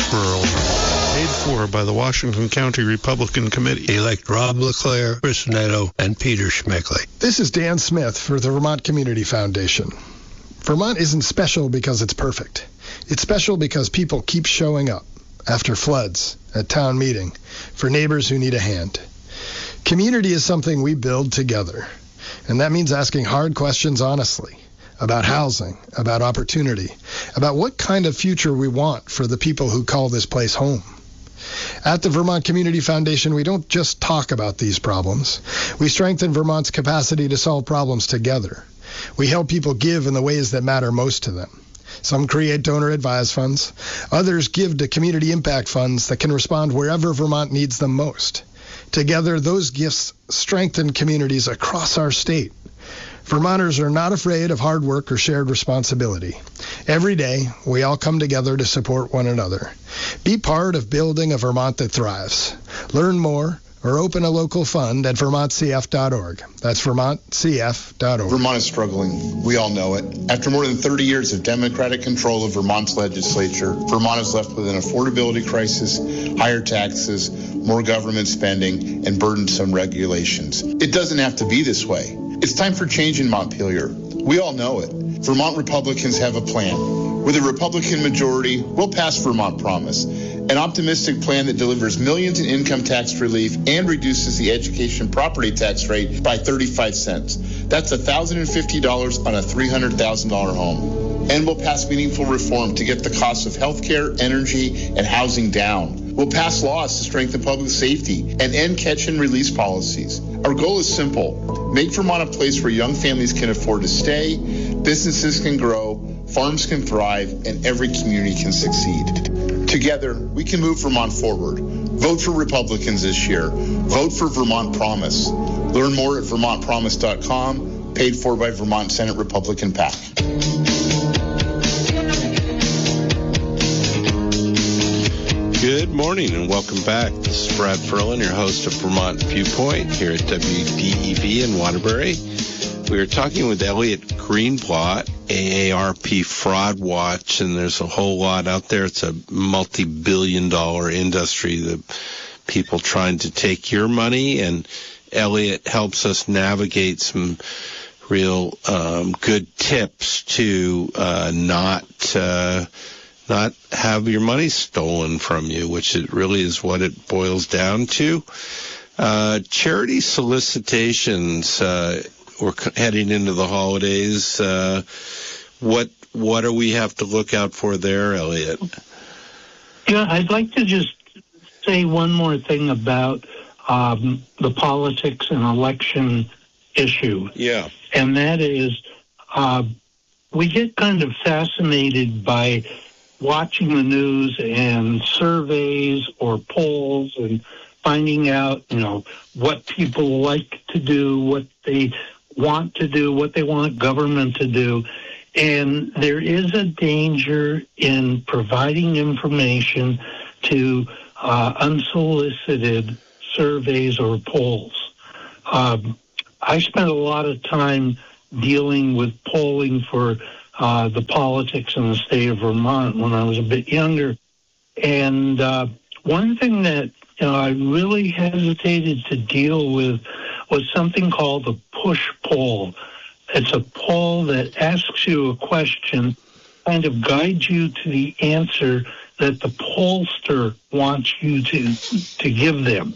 rural Vermont. Paid for by the Washington County Republican Committee. Elect Rob LeClaire, Chris Neto, and Peter Schmeckley. This is Dan Smith for the Vermont Community Foundation. Vermont isn't special because it's perfect. It's special because people keep showing up after floods, at town meeting, for neighbors who need a hand. Community is something we build together, and that means asking hard questions honestly about housing, about opportunity, about what kind of future we want for the people who call this place home. At the Vermont Community Foundation, we don't just talk about these problems. We strengthen Vermont's capacity to solve problems together. We help people give in the ways that matter most to them. Some create donor-advised funds. Others give to community impact funds that can respond wherever Vermont needs them most. Together, those gifts strengthen communities across our state. Vermonters are not afraid of hard work or shared responsibility. Every day, we all come together to support one another. Be part of building a Vermont that thrives. Learn more or open a local fund at vermontcf.org. That's vermontcf.org. Vermont is struggling. We all know it. After more than 30 years of Democratic control of Vermont's legislature, Vermont is left with an affordability crisis, higher taxes, more government spending, and burdensome regulations. It doesn't have to be this way. It's time for change in Montpelier. We all know it. Vermont Republicans have a plan. With a Republican majority, we'll pass Vermont Promise, an optimistic plan that delivers millions in income tax relief and reduces the education property tax rate by 35 cents. That's $1,050 on a $300,000 home. And we'll pass meaningful reform to get the cost of health care, energy, and housing down. We'll pass laws to strengthen public safety and end catch-and-release policies. Our goal is simple. Make Vermont a place where young families can afford to stay, businesses can grow, farms can thrive, and every community can succeed. Together, we can move Vermont forward. Vote for Republicans this year. Vote for Vermont Promise. Learn more at vermontpromise.com, paid for by Vermont Senate Republican PAC. Good morning and welcome back. This is Brad Ferlin, your host of Vermont Viewpoint here at WDEV in Waterbury. We are talking with Elliot Greenblatt, AARP Fraud Watch, and there's a whole lot out there. It's a multi-billion-dollar industry, the people trying to take your money, and Elliot helps us navigate some real good tips to not have your money stolen from you, which it really is what it boils down to. Charity solicitations, we're heading into the holidays. What do we have to look out for there, Elliot? Yeah, I'd like to just say one more thing about the politics and election issue. Yeah. And that is we get kind of fascinated by watching the news and surveys or polls and finding out, what people like to do, what they want to do, what they want government to do. And there is a danger in providing information to unsolicited surveys or polls. I spent a lot of time dealing with polling for the politics in the state of Vermont when I was a bit younger. And one thing that I really hesitated to deal with was something called the push poll. It's a poll that asks you a question, kind of guides you to the answer that the pollster wants you to give them.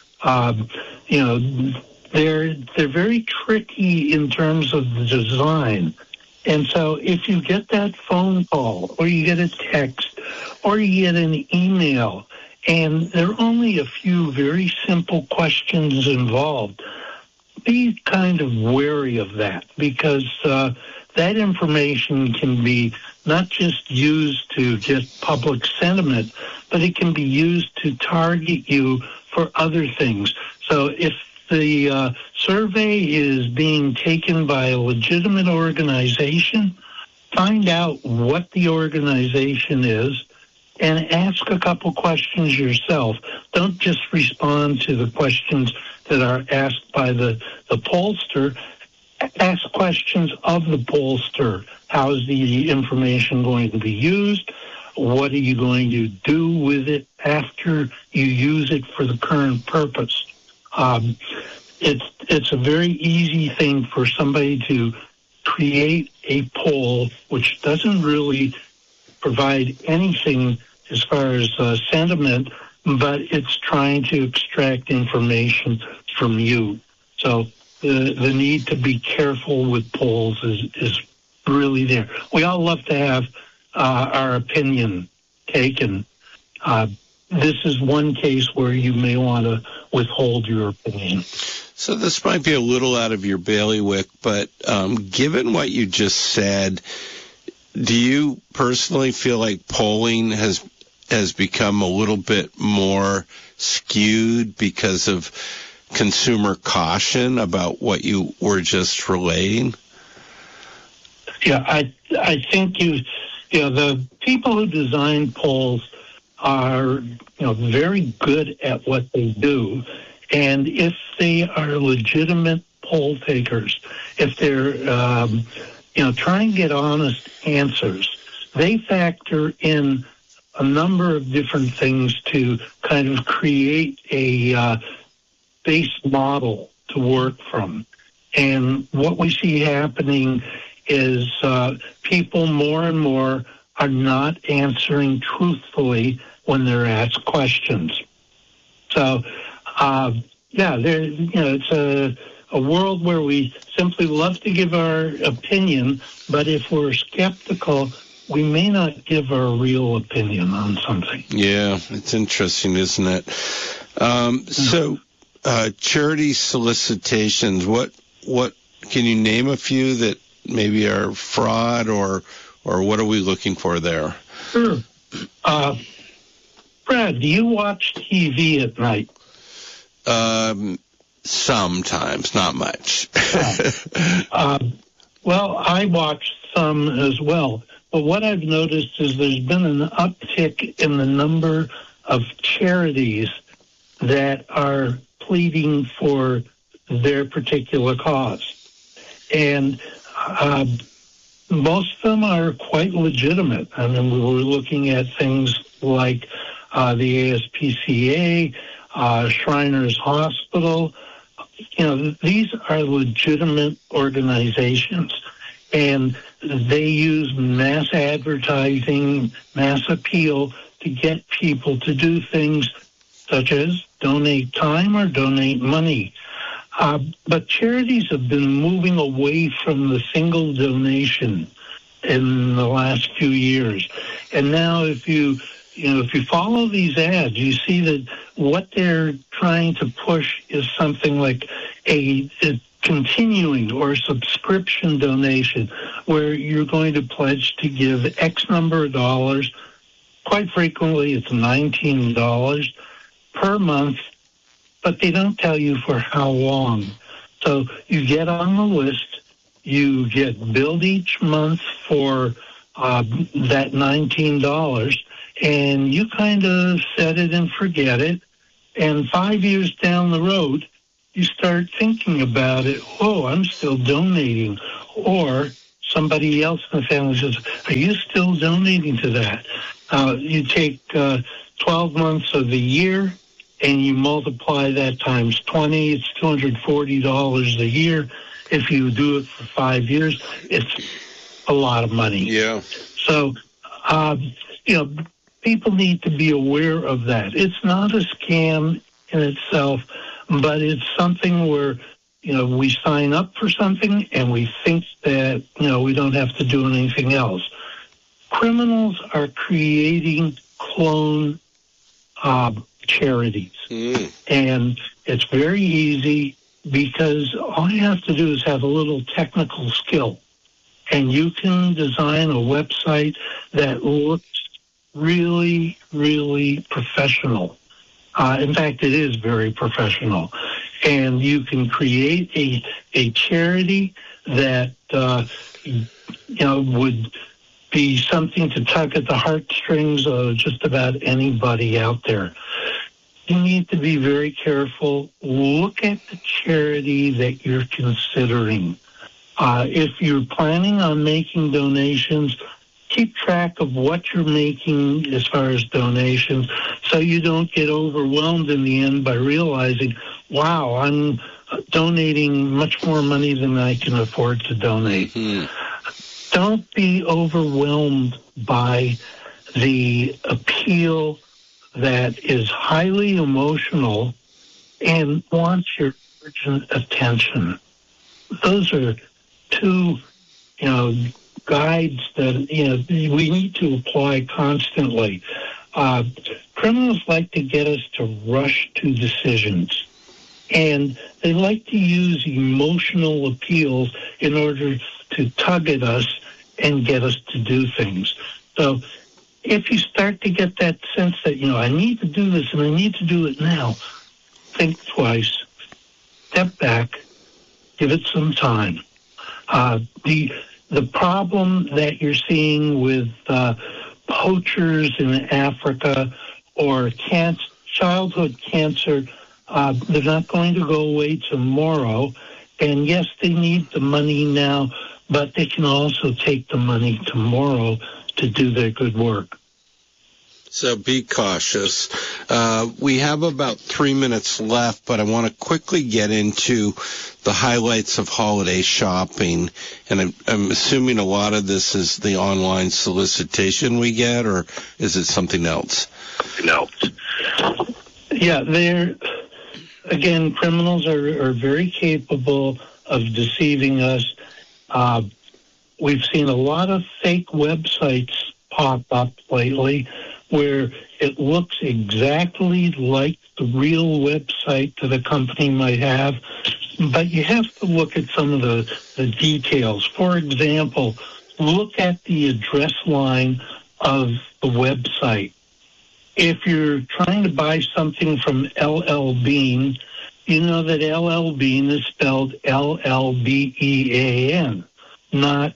They're very tricky in terms of the design. And so if you get that phone call or you get a text or you get an email and there are only a few very simple questions involved, be kind of wary of that because that information can be not just used to get public sentiment, but it can be used to target you for other things. So if the survey is being taken by a legitimate organization, find out what the organization is and ask a couple questions yourself. Don't just respond to the questions that are asked by the pollster. Ask questions of the pollster. How is the information going to be used? what are you going to do with it after you use it for the current purpose? It's a very easy thing for somebody to create a poll which doesn't really provide anything as far as sentiment, but it's trying to extract information from you. So the need to be careful with polls is really there. We all love to have our opinion taken. This is one case where you may want to withhold your opinion. So this might be a little out of your bailiwick, but given what you just said, do you personally feel like polling has become a little bit more skewed because of consumer caution about what you were just relaying? Yeah, I think the people who design polls are very good at what they do, and if they are legitimate poll takers, if they're trying to get honest answers, they factor in a number of different things to kind of create a base model to work from. And what we see happening is people more and more are not answering truthfully when they're asked questions. So, it's a world where we simply love to give our opinion, but if we're skeptical, we may not give our real opinion on something. Yeah, it's interesting, isn't it? So, charity solicitations, what can you name a few that maybe are fraud, or what are we looking for there? Sure. Brad, do you watch TV at night? Sometimes, not much. Well, I watch some as well. But what I've noticed is there's been an uptick in the number of charities that are pleading for their particular cause. And most of them are quite legitimate. I mean, we were looking at things like the ASPCA, Shriners Hospital. These are legitimate organizations, and they use mass advertising, mass appeal to get people to do things such as donate time or donate money. But charities have been moving away from the single donation in the last few years. And now if you follow these ads, you see that what they're trying to push is something like a continuing or subscription donation, where you're going to pledge to give X number of dollars. Quite frequently, it's $19 per month, but they don't tell you for how long. So you get on the list, you get billed each month for that $19, and you kind of set it and forget it. And 5 years down the road, you start thinking about it. Oh, I'm still donating. Or somebody else in the family says, are you still donating to that? You take 12 months of the year, and you multiply that times 20. It's $240 a year. If you do it for 5 years, it's a lot of money. Yeah. So, people need to be aware of that. It's not a scam in itself, but it's something where, we sign up for something and we think that, we don't have to do anything else. Criminals are creating clone charities. And it's very easy because all you have to do is have a little technical skill. And you can design a website that looks really, really professional. In fact, it is very professional. And you can create a charity that, would be something to tug at the heartstrings of just about anybody out there. You need to be very careful. Look at the charity that you're considering. If you're planning on making donations, keep track of what you're making as far as donations so you don't get overwhelmed in the end by realizing, wow, I'm donating much more money than I can afford to donate. Mm-hmm. Don't be overwhelmed by the appeal that is highly emotional and wants your urgent attention. Those are two, guides that, we need to apply constantly. Criminals like to get us to rush to decisions, and they like to use emotional appeals in order to tug at us and get us to do things. So if you start to get that sense that, I need to do this and I need to do it now, think twice, step back, give it some time. The problem that you're seeing with poachers in Africa or childhood cancer, they're not going to go away tomorrow. And yes, they need the money now, but they can also take the money tomorrow to do their good work. So be cautious. We have about 3 minutes left, but I want to quickly get into the highlights of holiday shopping. And I'm assuming a lot of this is the online solicitation we get, or is it something else? Yeah, again, criminals are very capable of deceiving us. We've seen a lot of fake websites pop up lately where it looks exactly like the real website that a company might have, but you have to look at some of the details. For example, look at the address line of the website. If you're trying to buy something from LL Bean, you know that LL Bean is spelled LLBEAN, not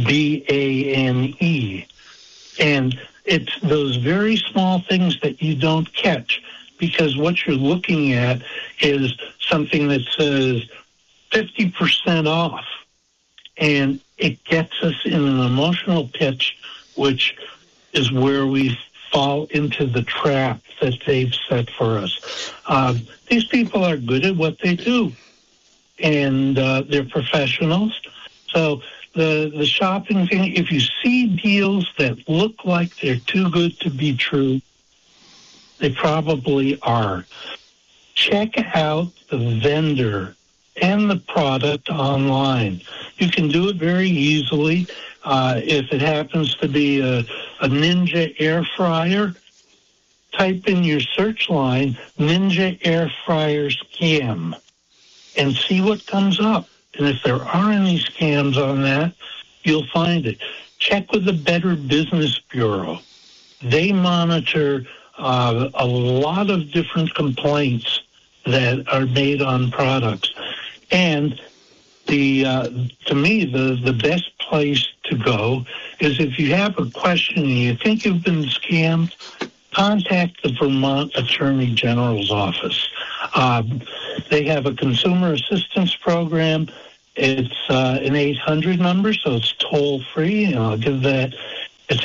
BANE. And it's those very small things that you don't catch, because what you're looking at is something that says 50% off, and it gets us in an emotional pitch, which is where we fall into the trap that they've set for us. These people are good at what they do, and they're professionals. So the shopping thing, if you see deals that look like they're too good to be true, they probably are. Check out the vendor and the product online. You can do it very easily. If it happens to be a Ninja air fryer, type in your search line, Ninja air fryer scam, and see what comes up. And if there are any scams on that, you'll find it. Check with the Better Business Bureau. They monitor a lot of different complaints that are made on products. And to me, the best place to go is if you have a question and you think you've been scammed, contact the Vermont Attorney General's office. They have a consumer assistance program. It's an 800 number, so it's toll-free, and I'll give that. It's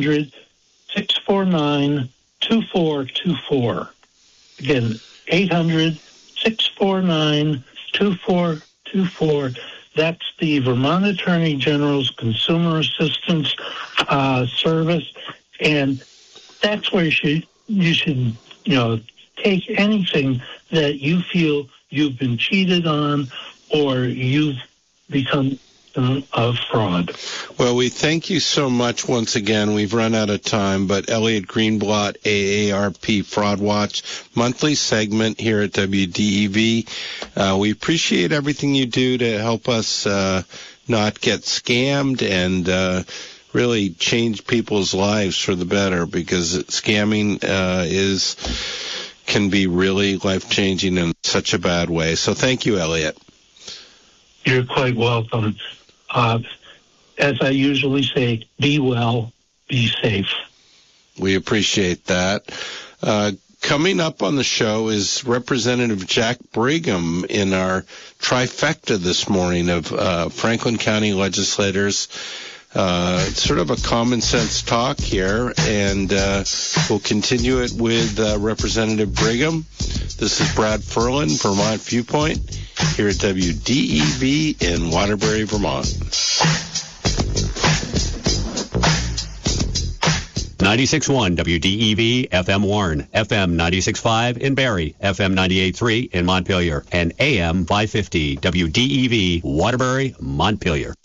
800-649-2424. Again, 800-649-2424. That's the Vermont Attorney General's Consumer Assistance Service, and that's where you should take anything that you feel you've been cheated on or you've become a fraud. Well, we thank you so much once again. We've run out of time, but Elliot Greenblatt, AARP Fraud Watch, monthly segment here at WDEV. We appreciate everything you do to help us not get scammed and really change people's lives for the better, because scamming can be really life-changing in such a bad way. So thank you, Elliot. You're quite welcome. As I usually say, be well, be safe. We appreciate that. Coming up on the show is Representative Jack Brigham in our trifecta this morning of Franklin County legislators. sort of a common sense talk here, and we'll continue it with Representative Brigham. This is Brad Ferlin, Vermont Viewpoint, here at WDEV in Waterbury, Vermont. 96.1 WDEV FM Warren, FM 96.5 in Barrie, FM 98.3 in Montpelier, and AM 550 WDEV Waterbury, Montpelier.